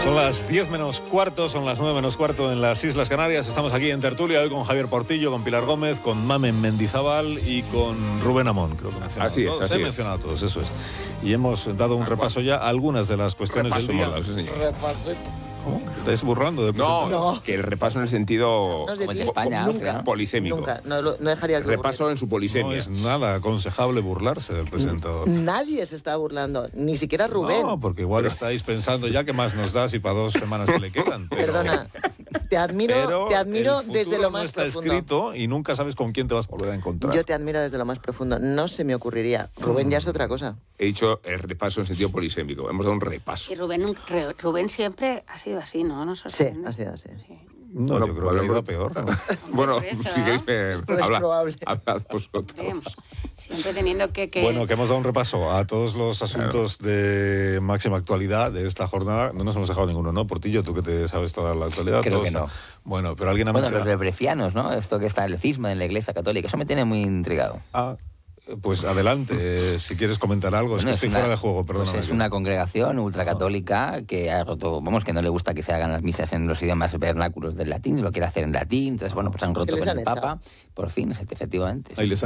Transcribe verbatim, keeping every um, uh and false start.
Son las diez menos cuarto, son las nueve menos cuarto en las Islas Canarias. Estamos aquí en tertulia hoy con Javier Portillo, con Pilar Gómez, con Mamen Mendizábal y con Rubén Amón. Creo que he mencionado así es, todos. así He es. mencionado a todos, eso es. Y hemos dado un repaso ya a algunas de las cuestiones Repaso del día. hemos dado, sí, señor. ¿Cómo? ¿Estáis burlando de No, presentación? no, que el repaso en el sentido No es de Como el de ti. España, Nunca, Austria. polisémico. Nunca, no, lo- no dejaría que Repaso en su No polisemia. es nada aconsejable burlarse del presentador. ocurriera. Nadie se está burlando, ni siquiera Rubén. No, porque igual estáis pensando ya qué más nos das y para dos semanas que le quedan. Pero, Perdona, te admiro, pero te admiro el desde futuro lo no más está profundo. escrito y nunca sabes con quién te vas a volver a encontrar. Yo te admiro desde lo más profundo. No se me ocurriría. Rubén ya es otra cosa. He dicho el repaso en sentido polisémico. Hemos dado un repaso. Y Rubén, nunca- Re- Rubén siempre ha sido así, ¿no? Nos Sí, sorprende. ha sido así. Sí. No, Bueno, yo creo que ha ido bueno, a peor. ¿no? Bueno, por eso, si queréis, eh, Pues es habla- probable. hablad vosotros. Hombre, siempre teniendo que... que... Bueno, que hemos dado un repaso a todos los asuntos de máxima actualidad de esta jornada. No nos hemos dejado ninguno, ¿no? Portillo, tú que te sabes toda la actualidad. Creo todos- que no. Bueno, pero alguien ha Bueno, los mencionado... rebrecianos, ¿no? Esto que está el cisma en la Iglesia Católica, eso me tiene muy intrigado. Ah, pues adelante, eh, si quieres comentar algo. Es Bueno, que es estoy una- fuera de juego, perdóname. Pues es una congregación ultracatólica que ha roto, vamos, que no le gusta que se hagan las misas en los idiomas vernáculos del latín, lo quiere hacer en latín, entonces, bueno, pues han roto les con han el echado? Papa, por fin, efectivamente. sí, Ahí sí. les